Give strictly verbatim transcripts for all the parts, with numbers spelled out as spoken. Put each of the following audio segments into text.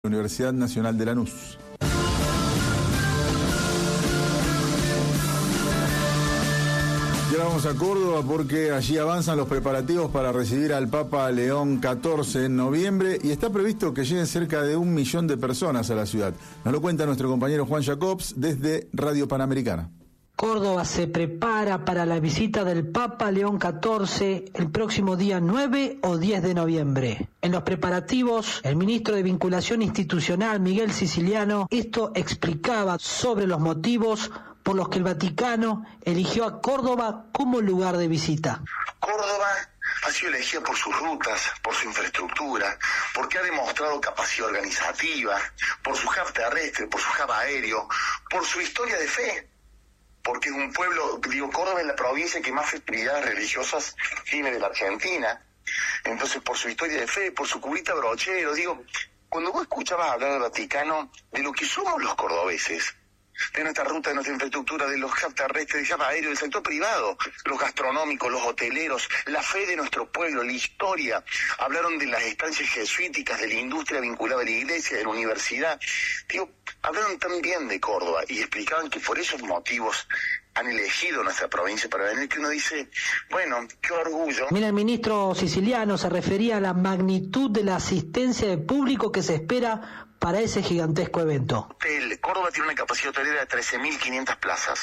Universidad Nacional de Lanús. Y ahora vamos a Córdoba porque allí avanzan los preparativos para recibir al Papa León catorce en noviembre y está previsto que lleguen cerca de un millón de personas a la ciudad. Nos lo cuenta nuestro compañero Juan Jacobs desde Radio Panamericana. Córdoba se prepara para la visita del Papa León catorce el próximo día nueve o diez de noviembre. En los preparativos, el ministro de Vinculación Institucional, Miguel Siciliano, esto explicaba sobre los motivos por los que el Vaticano eligió a Córdoba como lugar de visita. Córdoba ha sido elegida por sus rutas, por su infraestructura, porque ha demostrado capacidad organizativa, por su hub terrestre, por su hub aéreo, por su historia de fe. Porque es un pueblo, digo, Córdoba es la provincia que más festividades religiosas tiene de la Argentina. Entonces, por su historia de fe, por su curita brochero, digo, cuando vos escuchabas hablar del Vaticano, de lo que somos los cordobeses, de nuestra ruta, de nuestra infraestructura, de los hubs terrestres, de hub aéreo, del sector privado, los gastronómicos, los hoteleros, la fe de nuestro pueblo, la historia, hablaron de las estancias jesuíticas, de la industria vinculada a la iglesia, de la universidad, digo, hablaron tan bien de Córdoba y explicaban que por esos motivos han elegido nuestra provincia para venir, que uno dice, bueno, qué orgullo. Mira, el ministro Siciliano se refería a la magnitud de la asistencia de público que se espera para ese gigantesco evento. Hotel, Córdoba tiene una capacidad hotelera de trece mil quinientas plazas.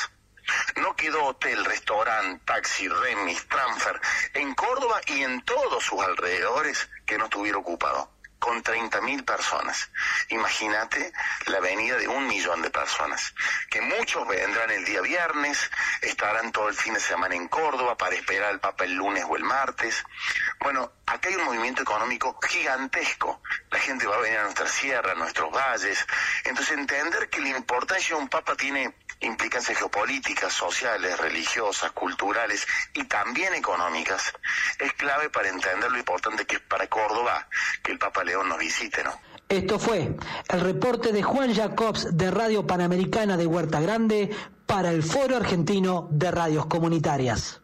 No quedó hotel, restaurante, taxi, remis, transfer en Córdoba y en todos sus alrededores que no estuviera ocupado, con treinta mil personas. Imagínate la venida de un millón de personas, que muchos vendrán el día viernes, estarán todo el fin de semana en Córdoba para esperar al Papa el lunes o el martes. Bueno, acá hay un movimiento económico gigantesco. La gente va a venir a nuestra sierra, a nuestros valles. Entonces, entender que la importancia de un Papa tiene implicancias geopolíticas, sociales, religiosas, culturales y también económicas, es clave para entender lo importante que es para Córdoba que el Papa León nos visite, ¿no? Esto fue el reporte de Juan Jacobs de Radio Panamericana de Huerta Grande para el Foro Argentino de Radios Comunitarias.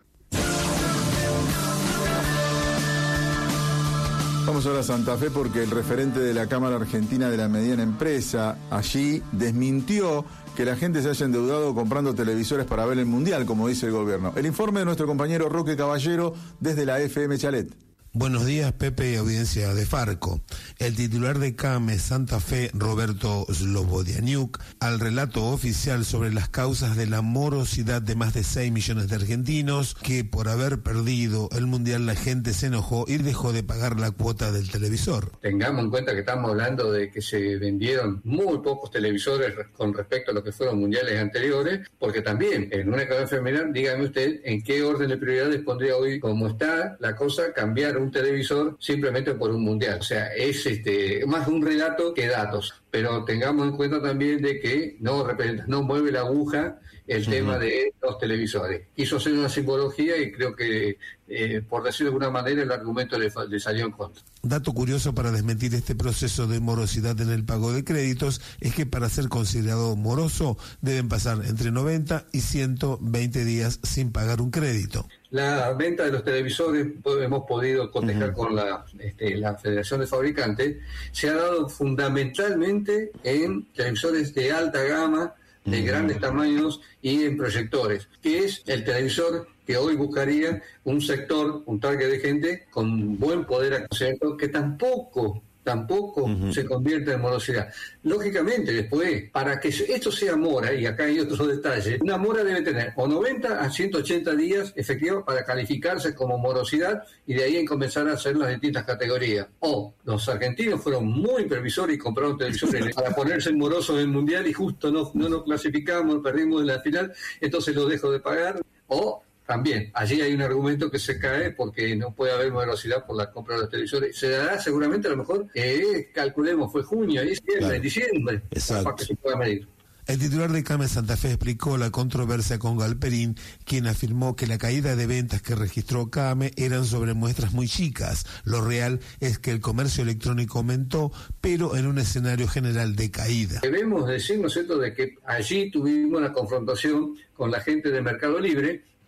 Vamos ahora a Santa Fe porque el referente de la Cámara Argentina de la Mediana Empresa allí desmintió que la gente se haya endeudado comprando televisores para ver el Mundial, como dice el gobierno. El informe de nuestro compañero Roque Caballero desde la F M Chalet. Buenos días, Pepe y audiencia de Farco. El titular de CAME Santa Fe, Roberto Slobodianiuk, al relato oficial sobre las causas de la morosidad de más de seis millones de argentinos, que por haber perdido el Mundial la gente se enojó y dejó de pagar la cuota del televisor. Tengamos en cuenta que estamos hablando de que se vendieron muy pocos televisores con respecto a lo que fueron mundiales anteriores, porque también en una cadena familiar, dígame usted, en qué orden de prioridades pondría hoy, como está la cosa, cambiar un televisor simplemente por un mundial. O sea, es este más un relato que datos. Pero tengamos en cuenta también de que no representa, no mueve la aguja el uh-huh. tema de los televisores. Quiso hacer una simbología y creo que, eh, por decirlo de alguna manera, el argumento le, le salió en contra. Dato curioso para desmentir este proceso de morosidad en el pago de créditos es que para ser considerado moroso deben pasar entre noventa y ciento veinte días sin pagar un crédito. La venta de los televisores, hemos podido cotejar uh-huh. con la, este, la Federación de Fabricantes, se ha dado fundamentalmente en televisores de alta gama, de uh-huh. grandes tamaños y en proyectores, que es el televisor que hoy buscaría un sector, un target de gente con buen poder adquisitivo, que tampoco tampoco uh-huh. se convierte en morosidad. Lógicamente, después, para que esto sea mora, y acá hay otro detalle, una mora debe tener o noventa a ciento ochenta días efectivos para calificarse como morosidad y de ahí en comenzar a hacer las distintas categorías. O los argentinos fueron muy previsores y compraron televisores para ponerse morosos en el Mundial y justo no, no nos clasificamos, perdimos en la final, entonces lo dejo de pagar. O también, allí hay un argumento que se cae porque no puede haber morosidad por la compra de los televisores. Se dará seguramente, a lo mejor, eh, calculemos, fue junio, diciembre, claro. diciembre, Exacto. para que se pueda medir. El titular de CAME Santa Fe explicó la controversia con Galperín, quien afirmó que la caída de ventas que registró CAME eran sobre muestras muy chicas. Lo real es que el comercio electrónico aumentó, pero en un escenario general de caída. Debemos decir, ¿no es cierto?, de que allí tuvimos una confrontación con la gente de Mercado Libre,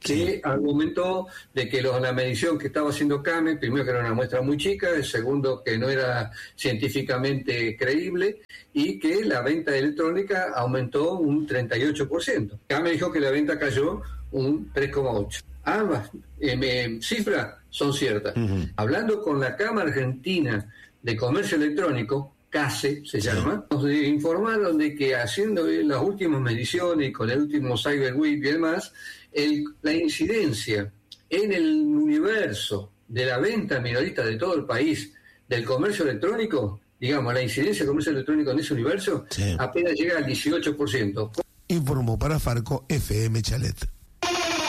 que sí. argumentó de que los, la medición que estaba haciendo CAME, primero que era una muestra muy chica, el segundo que no era científicamente creíble, y que la venta electrónica aumentó un treinta y ocho por ciento. CAME dijo que la venta cayó un tres coma ocho por ciento. Ambas eh, eh, cifras son ciertas. Uh-huh. Hablando con la Cámara Argentina de Comercio Electrónico, CASE se sí. llama, nos informaron de que haciendo las últimas mediciones y con el último Cyber Week y demás, el, la incidencia en el universo de la venta minorista de todo el país del comercio electrónico, digamos, la incidencia del comercio electrónico en ese universo, sí. apenas llega al dieciocho por ciento. Informó para Farco F M Chalet.